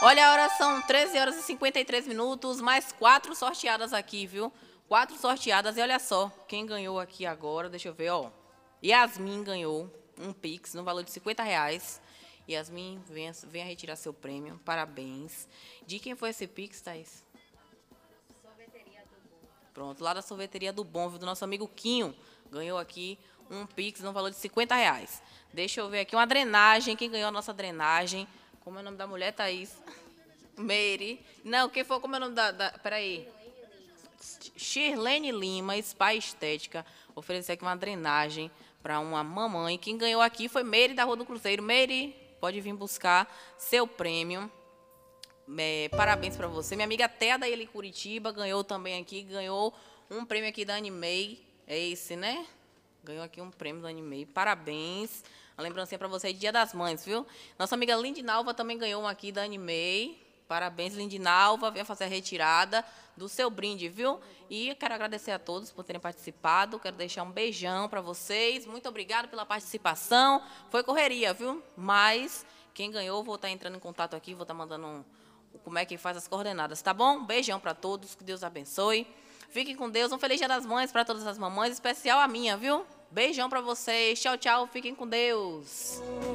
Olha, a hora são 13 horas e 53 minutos, mais 4 sorteadas aqui, viu? 4 sorteadas, e olha só, quem ganhou aqui agora, deixa eu ver, ó. Yasmin ganhou um Pix no valor de R$ 50. Yasmin, venha retirar seu prêmio, parabéns. De quem foi esse Pix, Thaís? Sorveteria do Bom. Pronto, lá da Sorveteria do Bom, viu? Do nosso amigo Quinho, ganhou aqui um Pix no valor de R$ 50. Deixa eu ver aqui, uma drenagem, quem ganhou a nossa drenagem? Como é o nome da mulher, Thaís? Meire. Não, quem foi, como é o nome peraí. Shirlene Lima, Spa Estética, ofereceu aqui uma drenagem para uma mamãe. Quem ganhou aqui foi Meire, da Rua do Cruzeiro. Meire, pode vir buscar seu prêmio. Parabéns para você. Minha amiga Thea da Ilha Curitiba ganhou também aqui, ganhou um prêmio aqui da Animei. É esse, né? Ganhou aqui um prêmio da Animei. Parabéns. Uma lembrancinha para você de Dia das Mães, viu? Nossa amiga Lindinalva também ganhou um aqui da Animei. Parabéns, Lindinalva. Venha fazer a retirada do seu brinde, viu? E quero agradecer a todos por terem participado. Quero deixar um beijão para vocês. Muito obrigado pela participação. Foi correria, viu? Mas quem ganhou, vou estar entrando em contato aqui, vou estar mandando como é que faz as coordenadas, tá bom? Um beijão para todos, que Deus abençoe. Fiquem com Deus. Um feliz Dia das Mães para todas as mamães, especial a minha, viu? Beijão para vocês. Tchau, tchau. Fiquem com Deus.